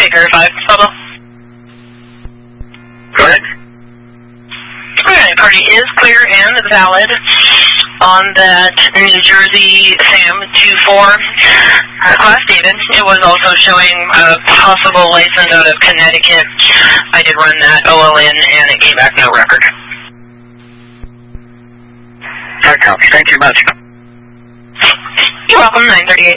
Take verify. Bubba. Go ahead. Okay, party is clear and valid on that New Jersey SAM 24 Class David. It was also showing a possible license out of Connecticut. I did run that OLN and it came back no record. That counts. Thank you much. You're welcome, 938.